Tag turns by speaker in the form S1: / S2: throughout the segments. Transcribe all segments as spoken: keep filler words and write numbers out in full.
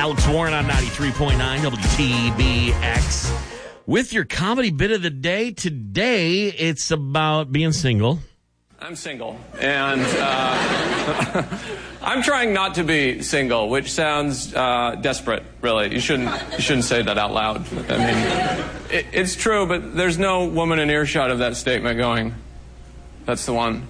S1: Alex Warren on ninety-three point nine W T B X. With your comedy bit of the day, today it's about being single.
S2: I'm single, and uh, I'm trying not to be single, which sounds uh, desperate, really. You shouldn't you shouldn't say that out loud. I mean, it, it's true, but there's no woman in earshot of that statement going, that's the one.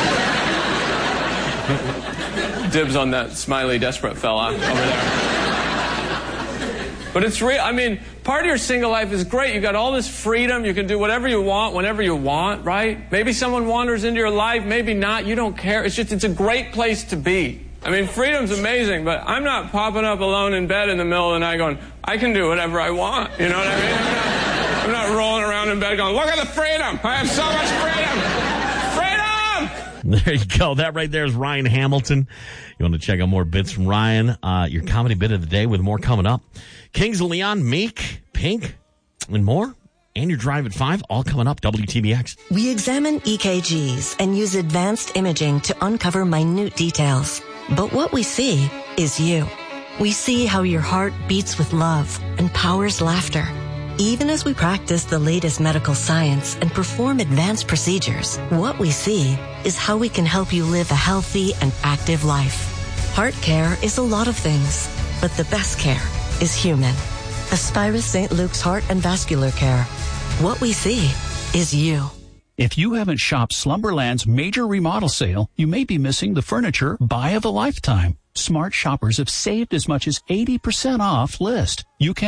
S2: Dibs on that smiley, desperate fella over there. But it's real. I mean, part of your single life is great. You got all this freedom. You can do whatever you want, whenever you want, right? Maybe someone wanders into your life, maybe not. You don't care. It's just, it's a great place to be. I mean, freedom's amazing, but I'm not popping up alone in bed in the middle of the night going, I can do whatever I want. You know what I mean? I'm not, I'm not rolling around in bed going, look at the freedom. I have so much freedom. Freedom!
S1: There you go. That right there is Ryan Hamilton. You want to check out more bits from Ryan? Uh, your comedy bit of the day with more coming up. Kings of Leon, Meek, Pink, and more. And your Drive at five, all coming up. W T B X.
S3: We examine E K Gs and use advanced imaging to uncover minute details. But what we see is you. We see how your heart beats with love and powers laughter. Even as we practice the latest medical science and perform advanced procedures, what we see is how we can help you live a healthy and active life. Heart care is a lot of things, but the best care is human. Aspirus Saint Luke's Heart and Vascular Care. What we see is you.
S4: If you haven't shopped Slumberland's major remodel sale, you may be missing the furniture buy of a lifetime. Smart shoppers have saved as much as eighty percent off list. You can